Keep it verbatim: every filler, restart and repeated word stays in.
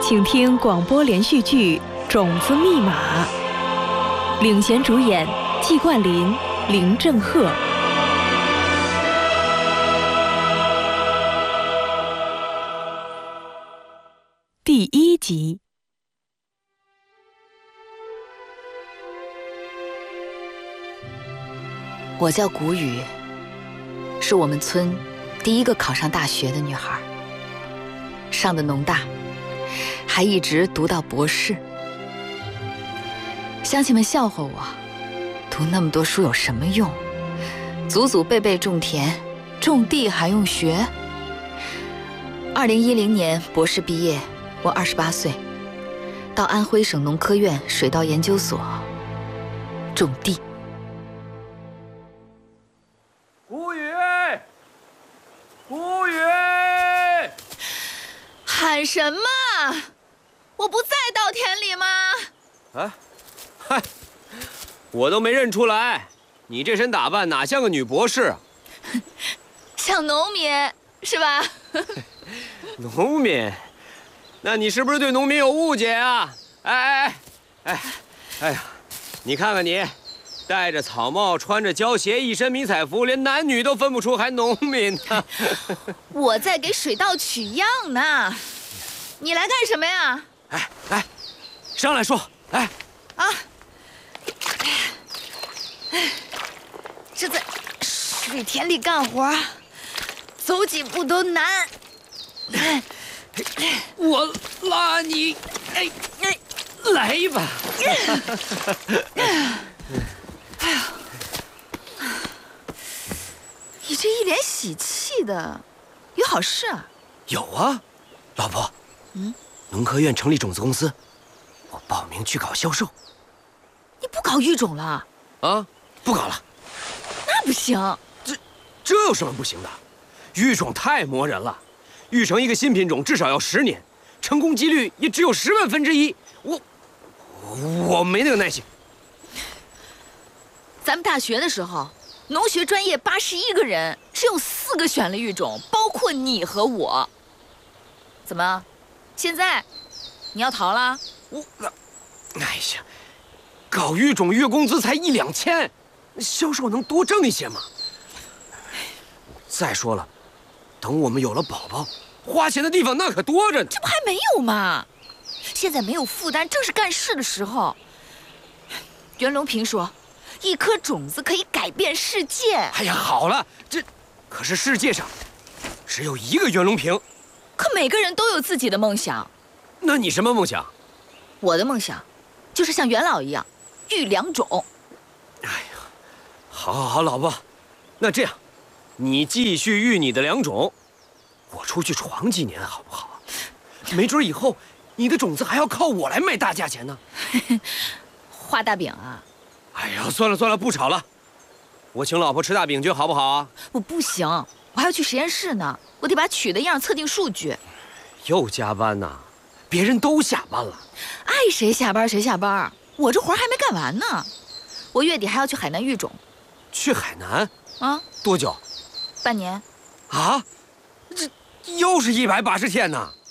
请听广播连续剧《种子密码》，领衔主演季冠霖、林正赫。第一集。 我叫谷雨，是我们村第一个考上大学的女孩，上的农大，还一直读到博士。乡亲们笑话我，读那么多书有什么用？祖祖辈辈种田、种地还用学？二零一零年博士毕业，我二十八岁，到安徽省农科院水稻研究所种地。 谷雨，谷雨， 喊什么？我不在稻田里吗？ 啊，嗨，我都没认出来，你这身打扮哪像个女博士啊？ 像农民是吧？ 农民？那你是不是对农民有误解啊？哎哎哎，哎，哎呀，你看看你，戴着草帽，穿着胶鞋，一身迷彩服，连男女都分不出，还农民呢？ 我在给水稻取样呢，你来干什么呀？ 哎，来，上来说，来。 啊！哎，这在水田里干活，走几步都难。 我拉你，哎哎，来吧。 哎呀，你这一脸喜气的，有好事啊？ 有啊，老婆。嗯，农科院成立种子公司，我报名去搞销售。 你不搞育种了？ 啊，不搞了。 那不行。 这这有什么不行的？育种太磨人了，育成一个新品种至少要十年，成功几率也只有十万分之一。我我没那个耐心。 咱们大学的时候，农学专业八十一个人，只有四个选了育种，包括你和我。怎么，现在你要逃了？ 我，哎呀，搞育种月工资才一两千，销售能多挣一些吗？再说了，等我们有了宝宝，花钱的地方那可多着呢。 这不还没有吗？现在没有负担，正是干事的时候。袁隆平说，一颗种子可以改变世界。 哎呀，好了，这可是世界上只有一个袁隆平。 可每个人都有自己的梦想。 那你什么梦想？ 我的梦想就是像袁老一样育良种。 哎呀，好，好，好，老婆，那这样，你继续育你的良种，我出去闯几年，好不好？没准以后你的种子还要靠我来卖大价钱呢。 画大饼啊！ 哎呀，算了算了，不吵了，我请老婆吃大饼去，好不好啊？ 我不行，我还要去实验室呢，我得把取的样测定数据。 又加班呢？别人都下班了， 爱谁下班谁下班，我这活还没干完呢。我月底还要去海南育种。 去海南？ 啊？ 多久？ 半年。 啊？这又是一百八十天呢？